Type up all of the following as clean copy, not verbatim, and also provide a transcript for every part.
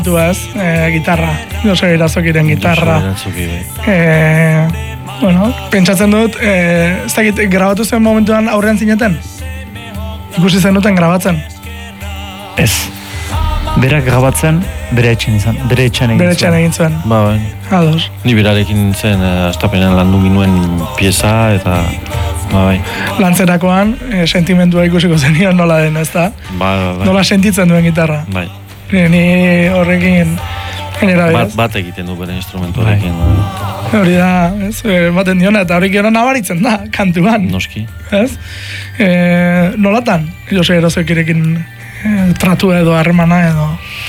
gitarra, Jose Irazokiren gitarra. Bueno, pentsatzen dut, ez dakit, grabatu zen momentuan aurrean zineten? Ikusi zen duten grabatzen? Ez. Berak grabatzen, bere etxean egin zuen. Bai. Ados. Ni berarekin nintzen, astapenean landu ginuen pieza, eta bai. Lantzerakoan, sentimendua ikusiko zenion nola den, ez da? Bai. Nola sentitzen duen gitarra. Bai. Ni horrekin bat egiten du bere instrumentu horrekin. Hori da, ez, baten diona, eta horrek gero nabaritzen da, kantuan. Noski. Ez? Nolatan, Jose Irazokirekin tratu edo harremana edo?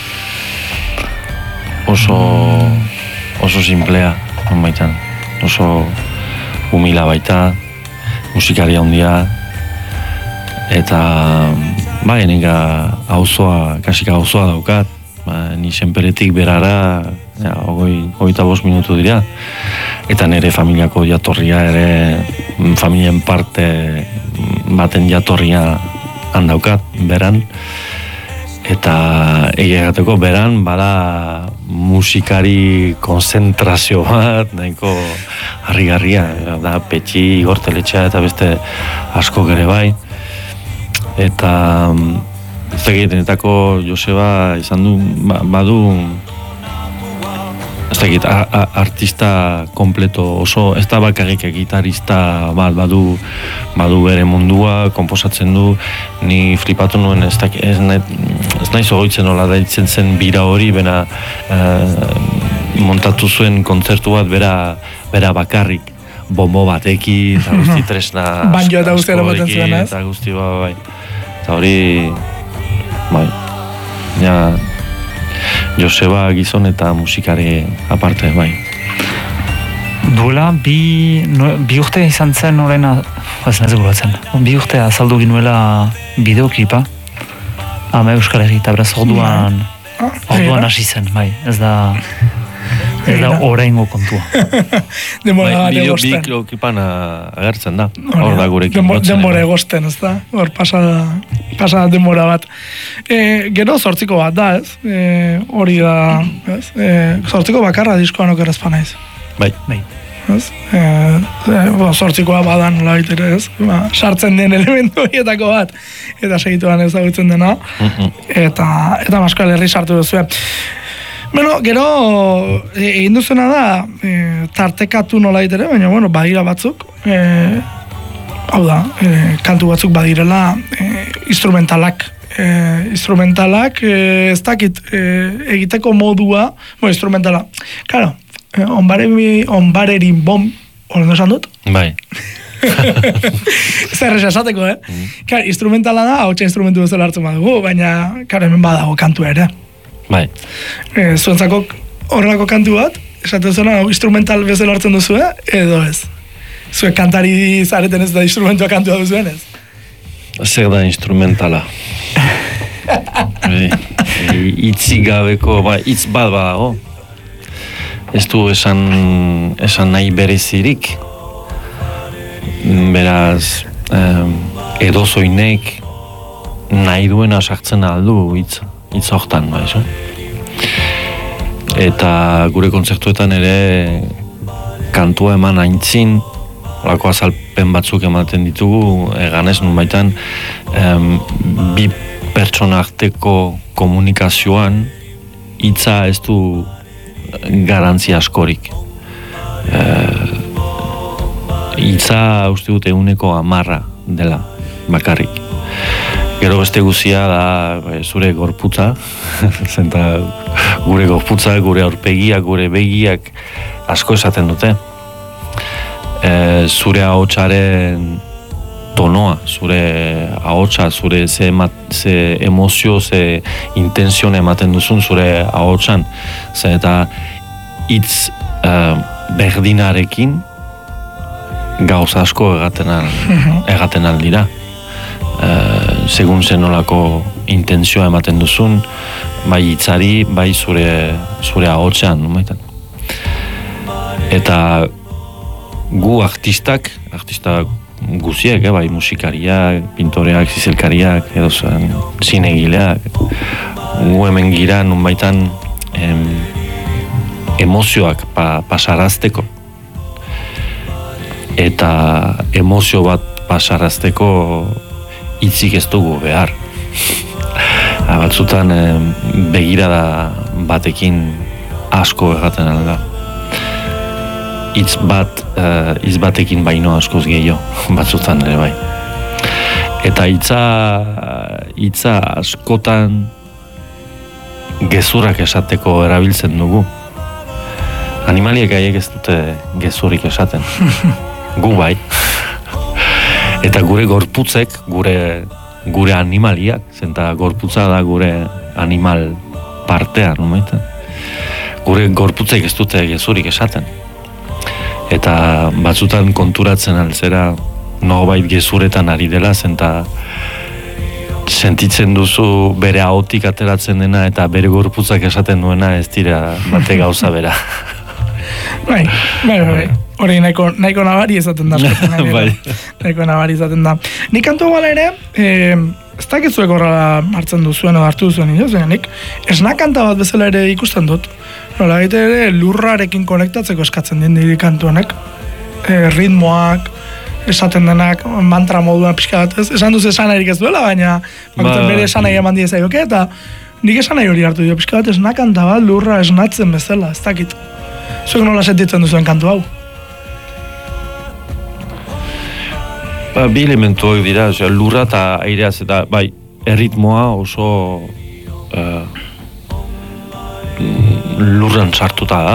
Oso simplea, baitan. Oso humila baita, musikaria handia, eta bai, nika kasika auzoa daukat, ni senperetik berara, 25 minutu dira, eta nire familiako jatorria ere, familien parte baten jatorria handaukat, beran, eta egiagateko beran, bada musikari konzentrazio bat, nahiko harrigarria, da Petxi, Igor Teletxea eta beste asko ere bai, eta zegirenetako Joseba izan du, badu ez dakit, artista kompleto oso, ez da bakarrik gitarista bat badu bere mundua, konposatzen du, ni flipatu nuen, ez nahi zogoitzen nola daitzen zen bira hori, bera montatu zuen kontzertu bat bera bakarrik, bombo bateki, eta guzti tresna banjo eta guzti erabaten zuen, ez? Eta guzti bai, eta hori bai, Joseba gizon eta musikari aparte, bai. Duela, bi urte izan zen horrena, bi urte azaldu ginuela bideoklipa, ama Euskal Herri, eta beraz orduan hasi zen, bai, ez da oraingo kontua. Bideoklipan agertzen da, hor da gurekin. Denbora egosten, ez da, hor pasa denbora bat. Gero 8 bat da, ez? Hori da, ez? 8 bakarra diskoan okerazpa naiz. Bai. Ez? 8 badan nola baitere, ez? Sartzen den elementu horietako bat, eta segituan ezagutzen dena, eta Euskal Herri sartu duzue. Bueno, gero egin duzena da, tartekatu nola ditere, baina, bueno, badira batzuk, hau da, kantu batzuk badirela, instrumentalak, ez dakit, egiteko modua, instrumentala, claro, onbarerin bom, horren esan dut? Bai. Zer esateko, Claro, instrumentala da, hau instrumentu bezala hartzen badugu, baina, hemen badago kantu ere. Bai. Zuentzako horrelako kantu bat, esaten zena, instrumental bezala hartzen duzu, edo ez? Zuek kantari zareten ez da instrumentua kantua duzuen, ez? Zer da instrumentala? Itzik gabeko, hitz bat badago. Ez du esan nahi berezirik. Beraz, edozoinek nahi duena sartzen aldu hitz hortan, baizu. Eta gure kontzertuetan ere kantua eman aintzin, horako azalpen batzuk ematen ditugu, eganez nun baitan, bi pertsona arteko komunikazioan hitza ez du garantzia askorik. Hitza uste dut 110 dela bakarrik. Gero beste guzia da zure gorputza, zenta gure gorputza, gure aurpegiak, gure begiak asko esaten dute. Zure ahotsaren tonoa, zure ahotsa, zure ze emozio, ze intenzione ematen duzun zure ahotsan. Eta hitz berdinarekin gauza asko egaten aldira. Segun zenolako intentzioa ematen duzun, bai hitzari, bai zure ahotsean, numaitan. Eta gu artista guziek, bai musikariak, pintoreak, zizelkariak, edo zinegileak, gu hemen gira, numaitan emozioak pasarazteko. Eta emozio bat pasarazteko hitzik ez dugu behar. Batzutan begirada batekin asko egaten alda. Hitz batekin baino askoz gehiago, batzutan ere bai. Eta hitza askotan gezurrak esateko erabiltzen dugu. Animaliek haiek ez dute gezurrik esaten. Gu bai. Eta gure gorputzek, gure animaliak, zenta gorputza da gure animal partea, numaiten. Gure gorputzek ez dute gezurik esaten. Eta batzutan konturatzen altzera nobait gezuretan ari dela, zenta sentitzen duzu bere ahotik ateratzen dena eta bere gorputzak esaten duena ez dira bate gauza bera. Bai. Hori nahiko nabari ezaten da. Nahiko nabari ezaten da. Nik kantu gala ere, ez dakizuek horrela hartzen duzuen o hartu duzuen, nik esnakanta bat bezala ere ikusten dut. Nola, ere lurrarekin konektatzeko eskatzen den diri kantuanek. Ritmoak, esaten denak, mantra moduan pixka bat, esan duz esanarik ez duela, baina bere esanai eman die zaioke, eta nik esanai hori hartu dio, pixka bat esnakanta bat lurra esnatzen bezala, ez dakit. Zuek nola sentitzen duzuen kantu hau? Bi elementu hori dira, lurra eta aireaz eta bai, erritmoa oso lurran sartuta da.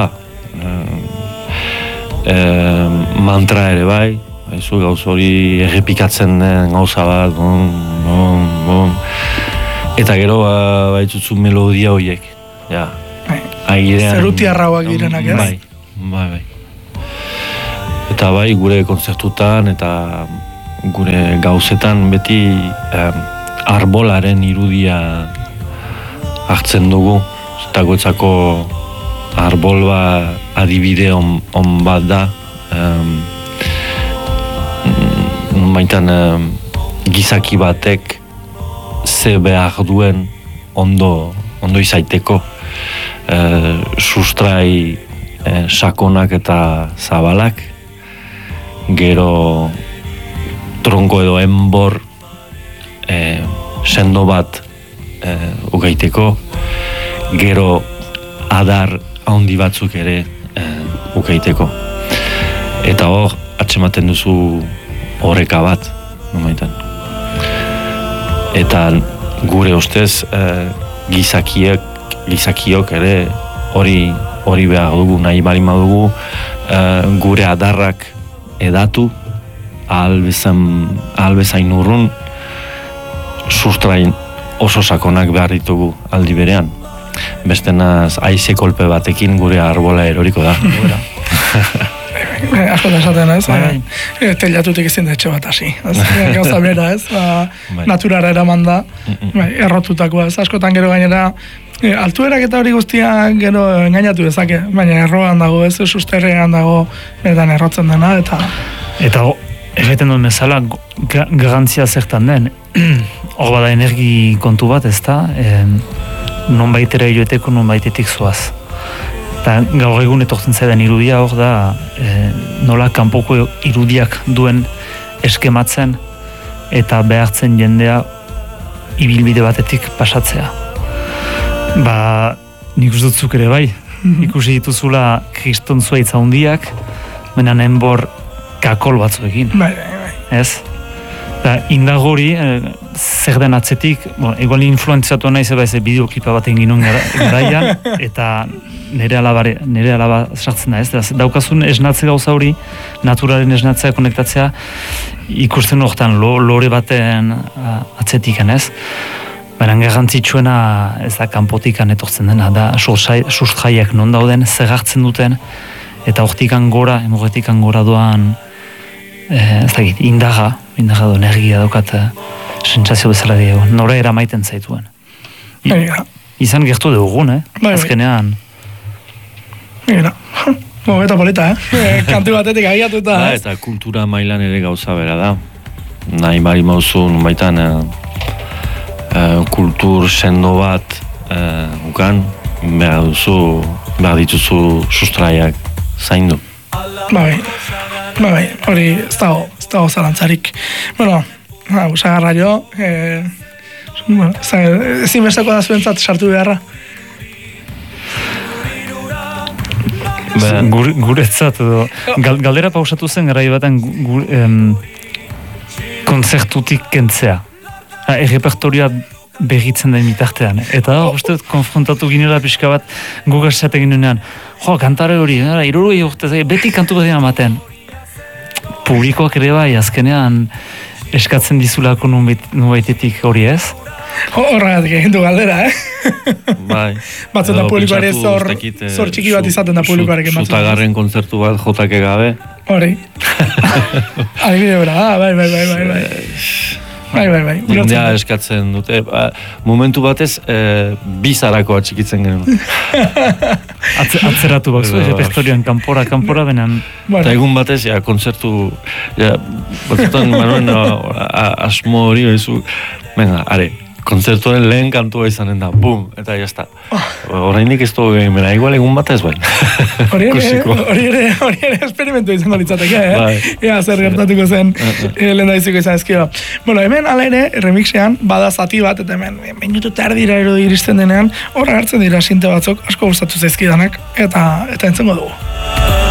Mantra ere bai, haizu gauz hori errepikatzen den gauza bat, eta gero baitutzu melodia horiek, ja. Zerutiarrauak direnak, ez? Bai. Eta bai, gure kontzertutan eta gure gauzetan beti arbolaren irudia hartzen dugu. Eta goetzako arbol adibide on bat da. Maitan gizaki batek ze behar duen ondo izaiteko. Sustrai sakonak eta zabalak, gero tronko edo enbor sendo bat ugaiteko, gero adar handi batzuk ere ugaiteko. Eta hor, atsematen duzu oreka bat, nomaitan. Eta gure ustez gizakiok ere hori behar dugu, nahi balima dugu gure adarrak edatu ahal bezain urrun sustrain oso sakonak behar ditugu aldi berean. Bestenaz haize kolpe batekin gure arbola eroriko da. Asko da esaten, ez? Telatutik izin da etxe bat hasi. Gauza bera, ez? Naturara eraman da, errotutakoa, ez? Askotan gero gainera altuerak eta hori guztia gero engainatu dezake, baina erroan dago, ez? Susterrean dago, benetan errotzen dena, eta egiten duen bezala, garantzia zertan den, hor bada energi kontu bat, ez da, non baitera joeteko, non baitetik zoaz. Eta gaur egun etortzen zaidan irudia hor da, nola kanpoko irudiak duen eskematzen eta behartzen jendea ibilbide batetik pasatzea. Nik uste dutzuk ere bai, ikusi dituzula kriston zuaitza hundiak, menan enbor kakol batzuekin. Bai. Ez? Indagori, zer den atzetik, egual influentzatu nahi zeba eze bideoklipa bat egin ginen garaian, eta nire alaba sartzen da, ez? Daukazun esnatze gauza hori, naturaren esnatzea, konektatzea, ikusten horretan lore baten atzetikan, ez? Baina garrantzitsuena ez da kanpotikan etortzen dena, da sustraiak non dauden, zer hartzen duten, eta hortikan gora, emogetikan gora doan, ez dakit, indaga du, energia daukat, sentsazio bezala diego, nora eramaiten zaituen. Izan gertu dugun, azkenean. Eta polita, kantu batetik agiatuta. Eta kultura mailan ere gauza bera da. Nahi bari mauzun, baitan kultur sendo bat ukan, behar dituzu sustraiak zaindu. Bai, hori ez dago zalantzarik. Bueno, usagarra jo, ezin bestako da zuentzat sartu beharra. Guretzat edo, galdera pausatu zen garai baten konzertutik kentzea. Errepertorioa begitzen den mitartean. Eta uste dut konfrontatu ginela pixka bat guk esate ginean, kantare hori, 60 urte, beti kantu bat ematen. Publikoak ere bai, azkenean eskatzen dizulako nubaitetik hori ez? Horregatik egin du galdera, Bai. Batzen da publikoare zor txiki bat izaten da publikoarekin batzen. Zutagarren kontzertu bat jotake gabe. Hori. Adibide bera, bai. Bai. Jendea eskatzen dute. Momentu batez, bizarako atxikitzen genuen. Atzeratu bakzu, repertorioan kanpora benan. Eta egun batez, kontzertu, batzutan Manuel asmo hori, venga, are, kontzertuaren lehen kantua izanen da, bum, eta jazta. Horreinik ez dugu egin bera, igual egun batez bai. Hori ere esperimentu izango litzateke, Ea zer gertatuko zen lehen da iziko izan ezkio. Bueno, hemen ala ere, remixean, bada zati bat, eta hemen minutu tardira iristen denean, horra hartzen dira sinte batzuk, asko gustatu zaizkidanak, eta entzengo dugu.